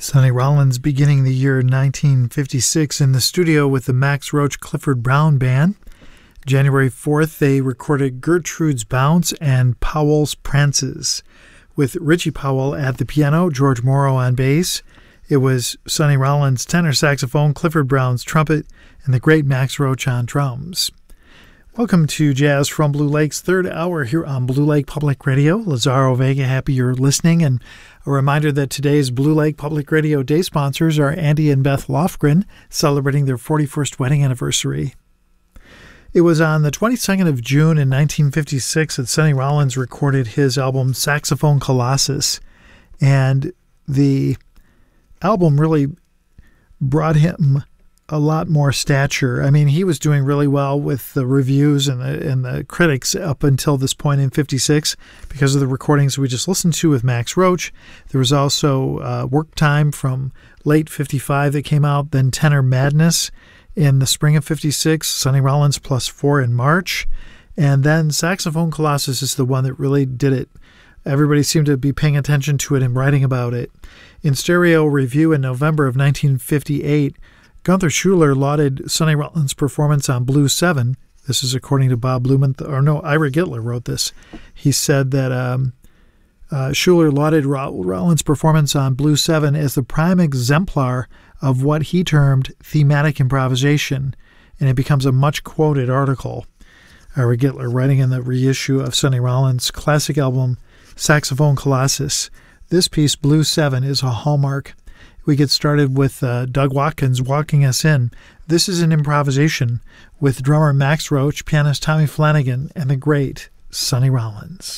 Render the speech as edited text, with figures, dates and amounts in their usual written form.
Sonny Rollins beginning the year 1956 in the studio with the Max Roach Clifford Brown Band. January 4th, they recorded Gertrude's Bounce and Powell's Prances. With Richie Powell at the piano, George Morrow on bass. It was Sonny Rollins' tenor saxophone, Clifford Brown's trumpet, and the great Max Roach on drums. Welcome to Jazz from Blue Lake's third hour here on Blue Lake Public Radio. Lazaro Vega, happy you're listening. And a reminder that today's Blue Lake Public Radio Day sponsors are Andy and Beth Lofgren, celebrating their 41st wedding anniversary. It was on the 22nd of June in 1956 that Sonny Rollins recorded his album Saxophone Colossus. And the album really brought him a lot more stature. I mean, he was doing really well with the reviews and the critics up until this point in 56 because of the recordings we just listened to with Max Roach. There was also Work Time from late 55 that came out, then Tenor Madness in the spring of 56, Sonny Rollins +4 in March, and then Saxophone Colossus is the one that really did it. Everybody seemed to be paying attention to it and writing about it. In Stereo Review in November of 1958, Gunther Schuller lauded Sonny Rollins' performance on Blue 7. This is according to Bob Blumenthal, Ira Gittler wrote this. He said that Schuller lauded Rollins' performance on Blue 7 as the prime exemplar of what he termed thematic improvisation, and it becomes a much-quoted article. Ira Gittler writing in the reissue of Sonny Rollins' classic album, Saxophone Colossus. This piece, Blue 7, is a hallmark. We get started with Doug Watkins walking us in. This is an improvisation with drummer Max Roach, pianist Tommy Flanagan, and the great Sonny Rollins.